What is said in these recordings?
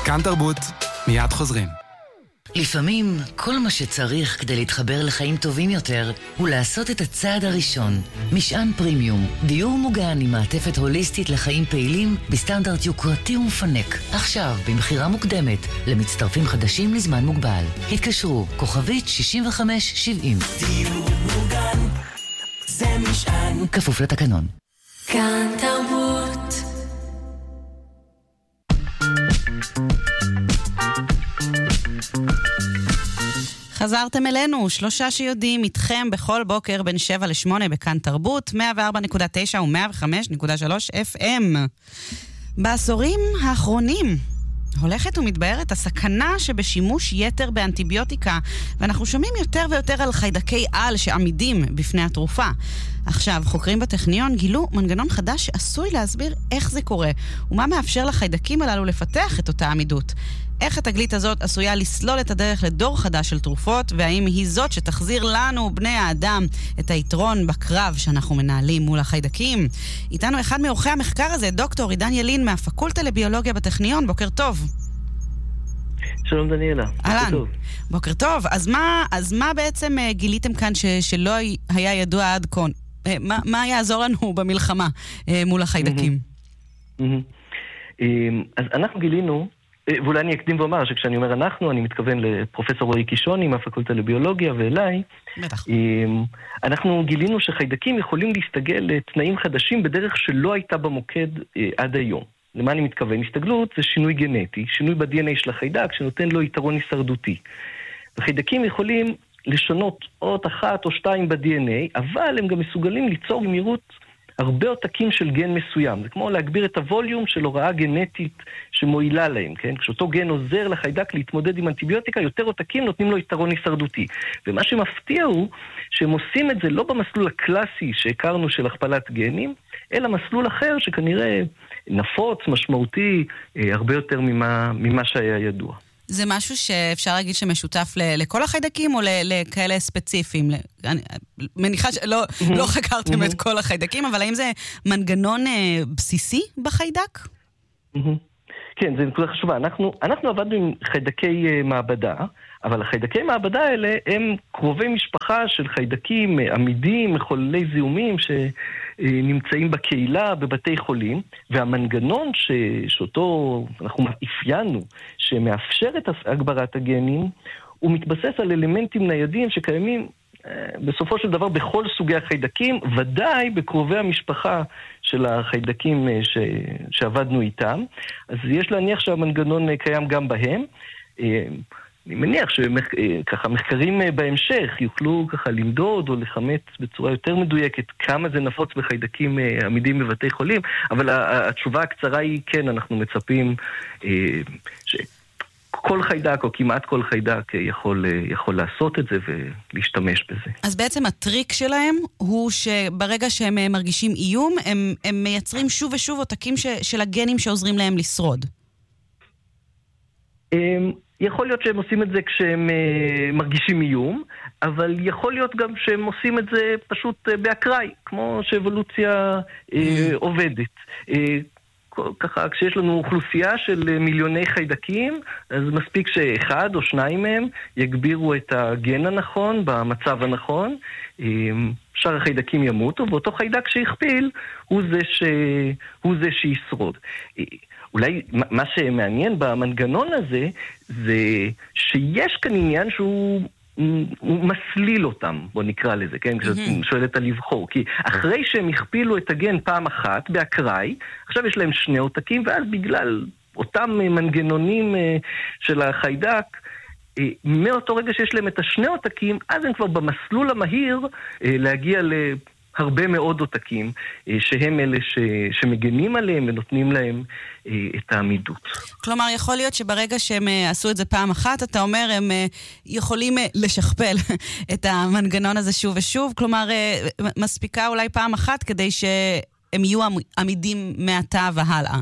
כאן תרבות, מיד חוזרים. לפעמים כל מה שצריך כדי להתחבר לחיים טובים יותר הוא לעשות את הצעד הראשון. משען פרימיום, דיור מוגן עם מעטפת הוליסטית לחיים פעילים בסטנדרט יוקרתי ומפנק. עכשיו במחירה מוקדמת למצטרפים חדשים לזמן מוגבל. התקשרו כוכבית 6570. דיור מוגן זה משען. כפוף לתקנון. כאן תרבות. חזרתם אלינו, 3 שיודעים איתכם בכל בוקר בין 7 ל-8 בכאן תרבות, 104.9 ו-105.3 FM. בעשורים האחרונים הולכת ומתבהרת הסכנה שבשימוש יתר באנטיביוטיקה, ואנחנו שומעים יותר ויותר על חיידקי על שעמידים בפני התרופה. עכשיו, חוקרים בטכניון גילו מנגנון חדש שעשוי להסביר איך זה קורה, ומה מאפשר לחיידקים הללו לפתח את אותה עמידות. איך התגלית הזאת עשויה לסלול את הדרך לדור חדש של תרופות, והאם היא זאת שתחזיר לנו, בני האדם, את היתרון בקרב שאנחנו מנהלים מול החיידקים. איתנו אחד מאורחי המחקר הזה, דוקטור עידן ילין מהפקולטה לביולוגיה בטכניון. בוקר טוב. שלום דניאלה. אהלן. בוקר טוב. אז מה בעצם גיליתם כאן שלא היה ידוע עד כה? מה יעזור לנו במלחמה מול החיידקים? אז אנחנו גילינו, ואולי אני אקדים ואומר שכשאני אומר אנחנו, אני מתכוון לפרופסור רועי קישוני מהפקולטה לביולוגיה ואליי. בטח. אנחנו גילינו שחיידקים יכולים להסתגל לתנאים חדשים בדרך שלא הייתה במוקד עד היום. למה אני מתכוון? הסתגלות זה שינוי גנטי, שינוי ב-DNA של החיידק שנותן לו יתרון הישרדותי. וחיידקים יכולים לשנות אות אחת או שתיים ב-DNA, אבל הם גם מסוגלים ליצור במהירות הרבה עותקים של גן מסוים. זה כמו להגביר את הווליום של הוראה גנטית שמועילה להם, כן? כשאותו גן עוזר לחיידק להתמודד עם אנטיביוטיקה, יותר עותקים נותנים לו יתרון הישרדותי. ומה שמפתיע הוא שהם עושים את זה לא במסלול הקלאסי שהכרנו של הכפלת גנים, אלא מסלול אחר שכנראה נפוץ, משמעותי, הרבה יותר ממה שהיה ידוע. זה משהו שאפשר להגיד שמשותף לכל החיידקים או לכאלה ספציפיים? אני מניחה שלא חקרתם את כל החיידקים, אבל האם זה מנגנון בסיסי בחיידק? כן, זה נקודה חשובה. אנחנו עבדנו עם חיידקי מעבדה, אבל החיידקי מעבדה האלה הם קרובי משפחה של חיידקים עמידים, מחוללי זיהומים שנמצאים בקהילה, בבתי חולים, והמנגנון שאותו אנחנו אפיינו, שמאפשר את הגברת הגנים, הוא מתבסס על אלמנטים ניידים שקיימים בסופו של דבר בכל סוגי החיידקים, ודאי בקרובי המשפחה של החיידקים שעבדנו איתם. אז יש להניח שהמנגנון קיים גם בהם. אני מניח שככה מחקרים בהמשך יוכלו ככה למדוד או לחמת בצורה יותר מדויקת כמה זה נפוץ בחיידקים עמידים בבתי חולים, אבל התשובה הקצרה היא כן, אנחנו מצפים כל חיידק או כמעט כל חיידק יכול לעשות את זה ולהשתמש בזה. אז בעצם הטריק שלהם הוא שברגע שהם מרגישים איום, הם מייצרים שוב ושוב עותקים של הגנים שעוזרים להם לשרוד. יכול להיות שהם עושים את זה כשהם מרגישים איום, אבל יכול להיות גם שהם עושים את זה פשוט באקראי, כמו שאבולוציה עובדת. ככה, כשיש לנו אוכלוסייה של מיליוני חיידקים, אז מספיק שאחד או שניים מהם יגבירו את הגן הנכון במצב הנכון, שאר החיידקים ימותו, ואותו חיידק שהכפיל הוא זה שישרוד. אולי מה שמעניין במנגנון הזה, זה שיש כאן עניין שהוא מסליל אותם, בוא נקרא לזה, כן? כשאת שואלת על לבחור. כי אחרי שהם הכפילו את הגן פעם אחת, באקראי, עכשיו יש להם שני עותקים, ואז בגלל אותם מנגנונים של החיידק, מאותו רגע שיש להם את השני עותקים, אז הם כבר במסלול המהיר להגיע להרבה מאוד עותקים, שהם אלה שמגנים עליהם ונותנים להם את העמידות. כלומר, יכול להיות שברגע שהם עשו את זה פעם אחת, אתה אומר, הם יכולים לשכפל את המנגנון הזה שוב ושוב, כלומר, מספיקה אולי פעם אחת כדי שהם יהיו עמידים מעתה והלאה.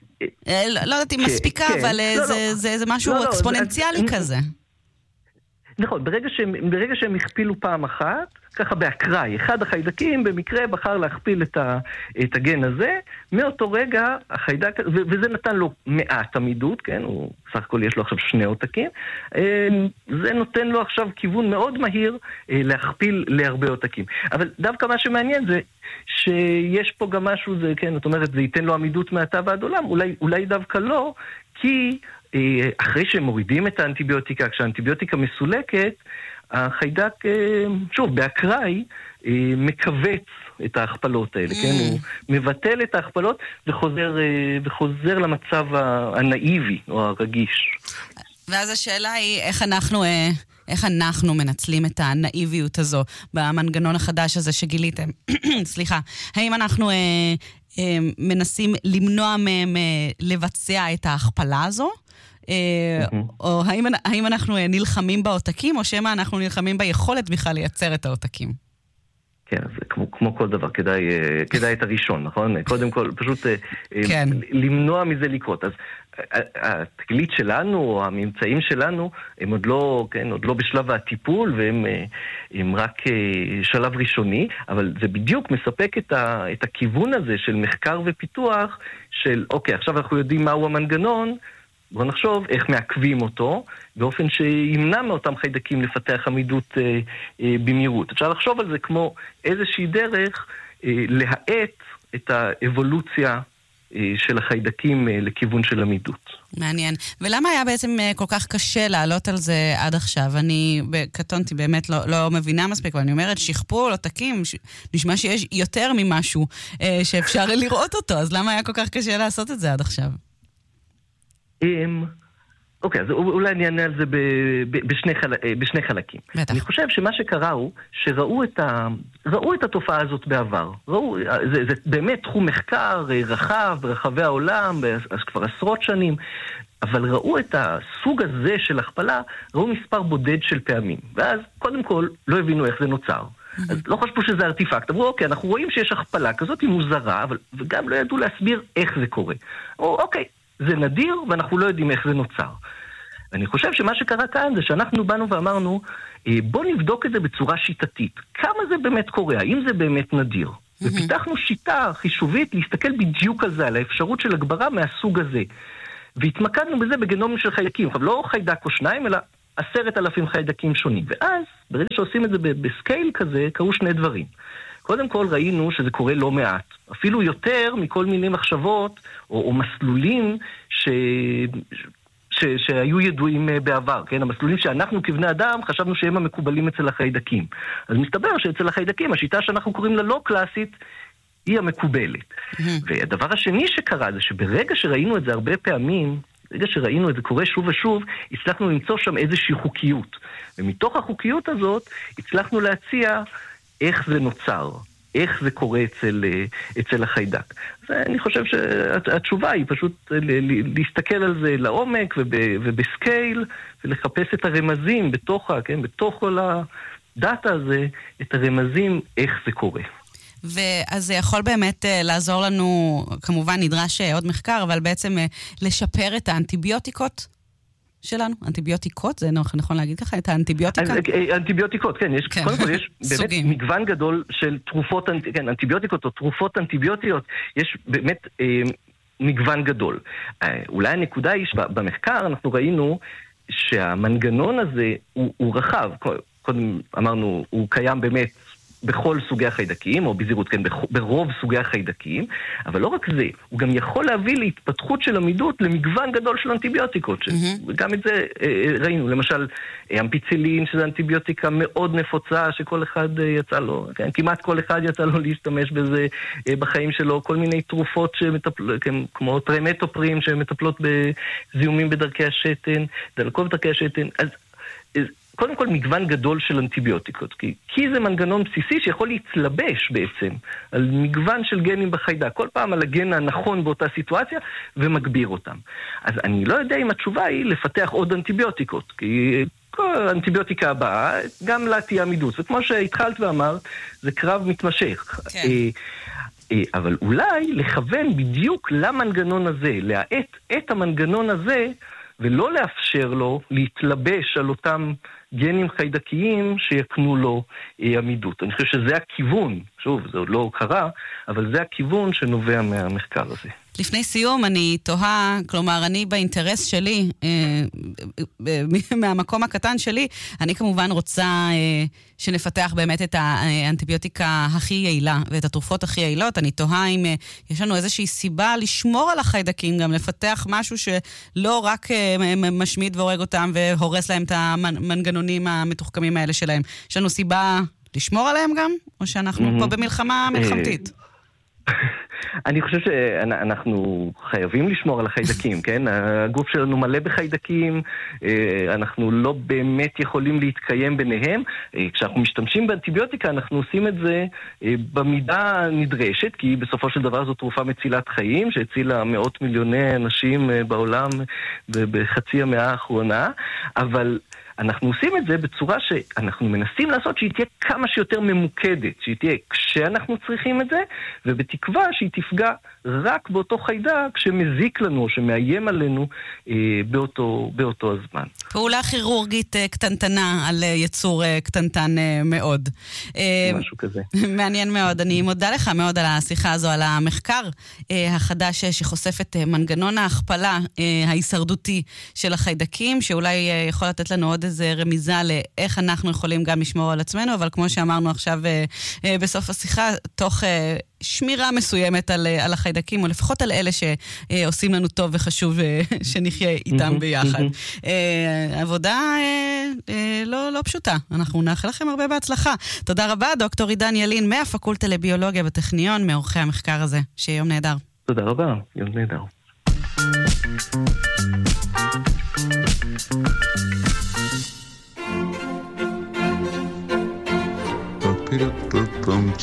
לא יודעת אם מספיקה, אבל זה משהו אקספוננציאלי כזה. נכון, ברגע שהם הכפילו פעם אחת, ככה באקראי, אחד החיידקים במקרה בחר להכפיל את הגן הזה, מאותו רגע החיידק, וזה נתן לו מעט עמידות, כן, הוא סך הכל יש לו עכשיו 2 עותקים, זה נותן לו עכשיו כיוון מאוד מהיר להכפיל להרבה עותקים. אבל דווקא מה שמעניין זה שיש פה גם משהו, זה, כן, זאת אומרת, זה ייתן לו עמידות מעתה ועד עולם, אולי דווקא לא, כי אחרי שהם מורידים את האנטיביוטיקה, כשהאנטיביוטיקה מסולקת, החיידק, שוב, באקראי, מקווץ את ההכפלות האלה, כן? הוא מבטל את ההכפלות וחוזר למצב הנאיבי או הרגיש. ואז השאלה היא איך אנחנו מנצלים את הנאיביות הזו במנגנון החדש הזה שגיליתם. סליחה, האם אנחנו מנסים למנוע מהם לבצע את ההכפלה הזו? או האם אנחנו נלחמים בעותקים, או שמה אנחנו נלחמים ביכולת בכלל לייצר את העותקים? כן, אז כמו כל דבר, כדאי את הראשון, נכון? קודם כל, פשוט למנוע מזה לקרות. אז התגלית שלנו, או הממצאים שלנו, הם עוד לא בשלב הטיפול, והם רק שלב ראשוני, אבל זה בדיוק מספק את הכיוון הזה של מחקר ופיתוח, של אוקיי, עכשיו אנחנו יודעים מהו המנגנון, בואו נחשוב איך מעכבים אותו, באופן שימנע מאותם חיידקים לפתח עמידות במהירות. אפשר לחשוב על זה כמו איזושהי דרך להאט את האבולוציה של החיידקים לכיוון של עמידות. מעניין. ולמה היה בעצם כל כך קשה לעלות על זה עד עכשיו? אני קטונתי באמת לא מבינה מספיק, אבל אני אומרת, שכפול, עותקים, נשמע שיש יותר ממשהו שאפשר לראות אותו, אז למה היה כל כך קשה לעשות את זה עד עכשיו? אוקיי, אז אולי אני אענה על זה בשני חלקים. בטח. אני חושב שמה שקרה הוא שראו את התופעה הזאת בעבר. זה באמת תחום מחקר רחב ברחבי העולם, כבר עשרות שנים, אבל ראו את הסוג הזה של הכפלה, ראו מספר בודד של פעמים. ואז קודם כל לא הבינו איך זה נוצר. אז לא חשבו שזה ארטיפקט, אמרו אוקיי, אנחנו רואים שיש הכפלה כזאת, היא מוזרה, וגם לא ידעו להסביר איך זה קורה. אוקיי, זה נדיר ואנחנו לא יודעים איך זה נוצר. אני חושב שמה שקרה כאן זה שאנחנו באנו ואמרנו, בוא נבדוק את זה בצורה שיטתית. כמה זה באמת קורה? האם זה באמת נדיר? ופיתחנו שיטה חישובית להסתכל בדיוק על זה, על האפשרות של הגברה מהסוג הזה. והתמקדנו בזה בגנומים של חיידקים. לא חיידק או 2, אלא 10,000 חיידקים שונים. ואז, ברגע שעושים את זה בסקייל כזה, קרו 2 דברים. קודם כל ראינו שזה קורה לא מעט. אפילו יותר מכל מיני מחשבות או מסלולים שהיו ידועים בעבר, כן? המסלולים שאנחנו כבני אדם חשבנו שהם המקובלים אצל החיידקים. אז מסתבר שאצל החיידקים, השיטה שאנחנו קוראים לה לא קלאסית, היא המקובלת. והדבר השני שקרה זה שברגע שראינו את זה הרבה פעמים, ברגע שראינו את זה קורה שוב ושוב, הצלחנו למצוא שם איזושהי חוקיות. ומתוך החוקיות הזאת הצלחנו להציע איך זה נוצר. איך זה קורה אצל החיידק. אז אני חושב שהתשובה היא פשוט להסתכל על זה לעומק ובסקייל, ולחפש את הרמזים בתוך כל הדאטה הזה, את הרמזים איך זה קורה. ואז זה יכול באמת לעזור לנו, כמובן נדרש עוד מחקר, אבל בעצם לשפר את האנטיביוטיקות שלנו, אנטיביוטיקות, זה נכון להגיד ככה, את האנטיביוטיקה? אנטיביוטיקות, כן, קודם כל יש באמת מגוון גדול של תרופות, אנטיביוטיקות או תרופות אנטיביוטיות, יש באמת מגוון גדול. אולי הנקודה היא שבמחקר אנחנו ראינו שהמנגנון הזה הוא רחב, קודם אמרנו, הוא קיים באמת בכל סוגי החיידקים, או בזהירות, כן, ברוב סוגי החיידקים, אבל לא רק זה, הוא גם יכול להביא להתפתחות של עמידות למגוון גדול של אנטיביוטיקות, וגם את זה ראינו, למשל, אמפיצילין, שזו אנטיביוטיקה מאוד נפוצה, שכל אחד יצא לו, כן, כמעט כל אחד יצא לו להשתמש בזה בחיים שלו, כל מיני תרופות כמו טרימטופרים, שמטפלות בזיהומים בדרכי השתן, דלקות בדרכי השתן, אז קודם כל מגוון גדול של אנטיביוטיקות, כי זה מנגנון בסיסי שיכול להתלבש בעצם על מגוון של גנים בחיידק, כל פעם על הגן הנכון באותה סיטואציה ומגביר אותם. אז אני לא יודע אם התשובה היא לפתח עוד אנטיביוטיקות, כי כל האנטיביוטיקה הבאה גם לה תהיה עמידות, וכמו שהתחלת ואמרת, זה קרב מתמשך. כן. אבל אולי לכוון בדיוק למנגנון הזה, להאט את המנגנון הזה, ולא לאפשר לו להתלבש על אותם גנים חיידקיים שיקנו לו עמידות. אני חושב שזה הכיוון, שוב, זה עוד לא קרה, אבל זה הכיוון שנובע מהמחקר הזה. לפני סיום, אני תוהה, כלומר, אני באינטרס שלי, מהמקום הקטן שלי, אני כמובן רוצה שנפתח באמת את האנטיביוטיקה הכי יעילה, ואת התרופות הכי יעילות. אני תוהה אם יש לנו איזושהי סיבה לשמור על החיידקים, גם לפתח משהו שלא רק משמיד והורג אותם, והורס להם את המנגנונים המתוחכמים האלה שלהם. יש לנו סיבה לשמור עליהם גם? או שאנחנו פה במלחמה מלחמתית? אני חושב שאנחנו חייבים לשמור על החיידקים, כן? הגוף שלנו מלא בחיידקים, אנחנו לא באמת יכולים להתקיים ביניהם. כשאנחנו משתמשים באנטיביוטיקה, אנחנו עושים את זה במידה נדרשת, כי בסופו של דבר זו תרופה מצילת חיים, שהצילה מאות מיליוני אנשים בעולם בחצי המאה האחרונה, אבל אנחנו עושים את זה בצורה שאנחנו מנסים לעשות שהיא תהיה כמה שיותר ממוקדת, שהיא תהיה כשאנחנו צריכים את זה, ובתקווה שהיא תפגע רק באותו חיידק שמזיק לנו, שמאיים עלינו באותו הזמן. פעולה כירורגית קטנטנה על יצור קטנטן מאוד. משהו כזה. מעניין מאוד. אני מודה לך מאוד על השיחה הזו, על המחקר החדש שחושף את מנגנון ההכפלה ההישרדותי של החיידקים, שאולי יכול לתת לנו עוד איזה רמיזה לאיך אנחנו יכולים גם לשמור על עצמנו, אבל כמו שאמרנו עכשיו בסוף השיחה, תוך שמירה מסוימת על החיידקים, או לפחות על אלה שעושים לנו טוב וחשוב שנחיה איתם ביחד. עבודה לא פשוטה. אנחנו נאחל לכם הרבה בהצלחה. תודה רבה, דוקטור עידן ילין, מהפקולטה לביולוגיה בטכניון, מעורכי המחקר הזה. שיהיה יום נהדר. תודה רבה, יום נהדר.